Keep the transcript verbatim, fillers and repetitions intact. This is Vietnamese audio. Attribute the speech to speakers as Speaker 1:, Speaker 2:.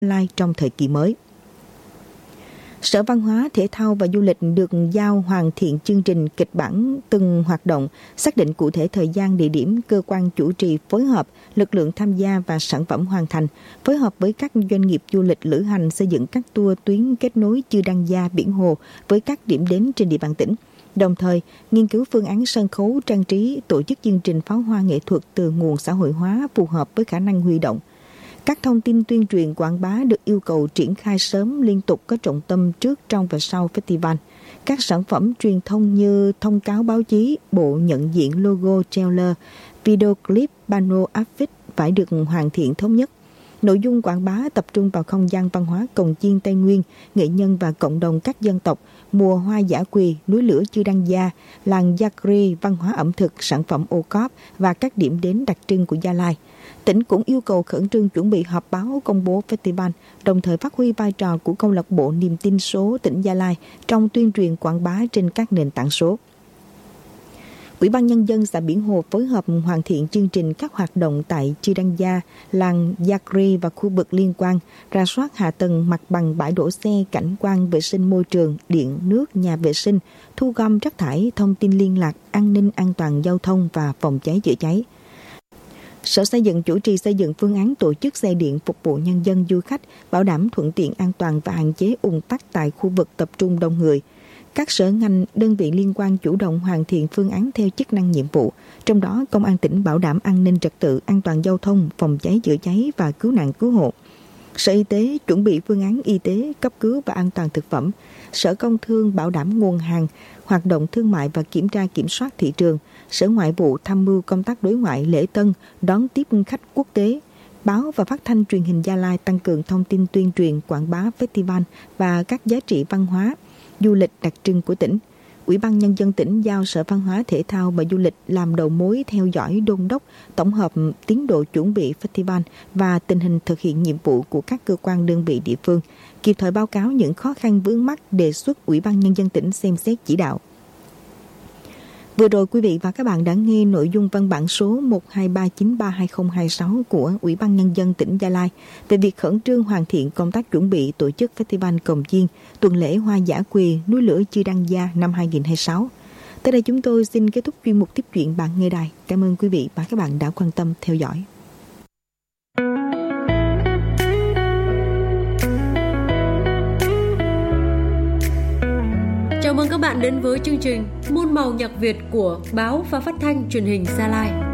Speaker 1: Lai trong thời kỳ mới. Sở Văn hóa, Thể thao và Du lịch được giao hoàn thiện chương trình kịch bản từng hoạt động, xác định cụ thể thời gian, địa điểm, cơ quan chủ trì, phối hợp, lực lượng tham gia và sản phẩm hoàn thành, phối hợp với các doanh nghiệp du lịch lữ hành xây dựng các tour tuyến kết nối Chư Đăng Gia, Biển Hồ với các điểm đến trên địa bàn tỉnh. Đồng thời, nghiên cứu phương án sân khấu, trang trí, tổ chức chương trình pháo hoa nghệ thuật từ nguồn xã hội hóa phù hợp với khả năng huy động. Các thông tin tuyên truyền quảng bá được yêu cầu triển khai sớm, liên tục, có trọng tâm trước, trong và sau festival. Các sản phẩm truyền thông như thông cáo báo chí, bộ nhận diện logo, trailer, video clip, pano áp phích phải được hoàn thiện thống nhất. Nội dung quảng bá tập trung vào không gian văn hóa cồng chiêng Tây Nguyên, nghệ nhân và cộng đồng các dân tộc, mùa hoa dã quỳ, núi lửa Chư Đăng Gia, làng Yagri, văn hóa ẩm thực, sản phẩm ô cóp và các điểm đến đặc trưng của Gia Lai. Tỉnh cũng yêu cầu khẩn trương chuẩn bị họp báo công bố festival, đồng thời phát huy vai trò của câu lạc bộ niềm tin số tỉnh Gia Lai trong tuyên truyền quảng bá trên các nền tảng số. Ủy ban Nhân dân xã Biển Hồ phối hợp hoàn thiện chương trình các hoạt động tại Chư Đăng Gia, làng Yagri và khu vực liên quan, rà soát hạ tầng mặt bằng bãi đổ xe, cảnh quan, vệ sinh môi trường, điện, nước, nhà vệ sinh, thu gom rác thải, thông tin liên lạc, an ninh an toàn giao thông và phòng cháy chữa cháy. Sở Xây dựng chủ trì xây dựng phương án tổ chức xe điện phục vụ nhân dân du khách, bảo đảm thuận tiện an toàn và hạn chế ùn tắc tại khu vực tập trung đông người. Các sở ngành, đơn vị liên quan chủ động hoàn thiện phương án theo chức năng nhiệm vụ, trong đó Công an tỉnh bảo đảm an ninh trật tự, an toàn giao thông, phòng cháy chữa cháy và cứu nạn cứu hộ. Sở Y tế chuẩn bị phương án y tế, cấp cứu và an toàn thực phẩm. Sở Công Thương bảo đảm nguồn hàng, hoạt động thương mại và kiểm tra kiểm soát thị trường. Sở Ngoại vụ tham mưu công tác đối ngoại lễ tân, đón tiếp khách quốc tế. Báo và phát thanh truyền hình Gia Lai tăng cường thông tin tuyên truyền, quảng bá festival và các giá trị văn hóa, du lịch đặc trưng của tỉnh. Ủy ban Nhân dân tỉnh giao Sở Văn hóa, Thể thao và Du lịch làm đầu mối theo dõi, đôn đốc, tổng hợp tiến độ chuẩn bị festival và tình hình thực hiện nhiệm vụ của các cơ quan đơn vị địa phương, kịp thời báo cáo những khó khăn vướng mắc, đề xuất Ủy ban Nhân dân tỉnh xem xét chỉ đạo. Vừa rồi quý vị và các bạn đã nghe nội dung văn bản số một hai ba chín ba hai không hai sáu của Ủy ban Nhân dân tỉnh Gia Lai về việc khẩn trương hoàn thiện công tác chuẩn bị tổ chức Festival Cồng Chiêng, tuần lễ hoa dã quỳ, núi lửa Chư Đăng Gia năm hai không hai sáu. Tới đây chúng tôi xin kết thúc chuyên mục tiếp chuyện bạn nghe đài. Cảm ơn quý vị và các bạn đã quan tâm theo dõi.
Speaker 2: Chào mừng các bạn đến với chương trình Muôn màu nhạc Việt của Báo và Phát thanh Truyền hình Gia Lai.